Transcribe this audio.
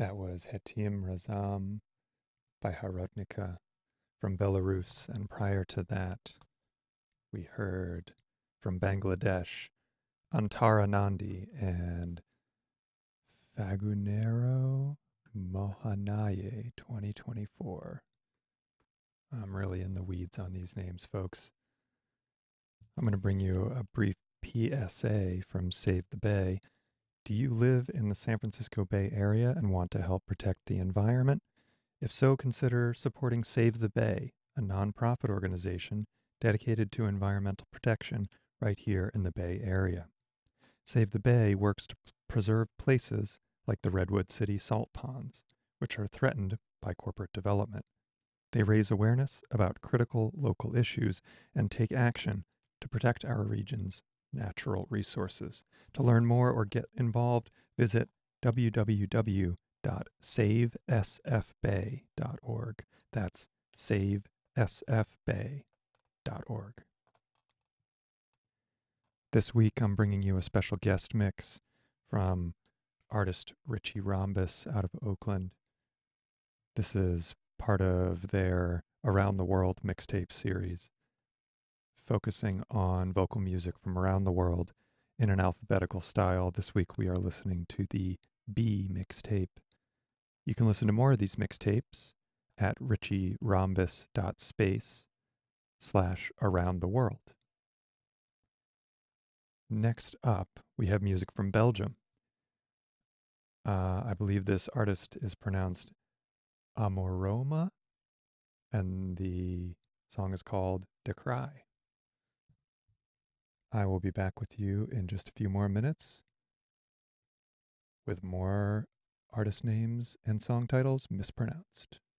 That was Hetim Razam by Harodnika from Belarus. And prior to that, we heard from Bangladesh, Antara Nandi and Fagunero Mohanaye 2024. I'm really in the weeds on these names, folks. I'm going to bring you a brief PSA from Save the Bay. Do you live in the San Francisco Bay Area and want to help protect the environment? If so, consider supporting Save the Bay, a nonprofit organization dedicated to environmental protection right here in the Bay Area. Save the Bay works to preserve places like the Redwood City salt ponds, which are threatened by corporate development. They raise awareness about critical local issues and take action to protect our region's natural resources. To learn more or get involved, visit www.savesfbay.org. That's savesfbay.org. This week, I'm bringing you a special guest mix from artist Richie Rhombus out of Oakland. This is part of their Around the World mixtape series, focusing on vocal music from around the world in an alphabetical style. This week, we are listening to the B mixtape. You can listen to more of these mixtapes at richierhombus.space/around the world. Next up, we have music from Belgium. I believe this artist is pronounced Amoroma, and the song is called De Cry. I will be back with you in just a few more minutes with more artist names and song titles mispronounced.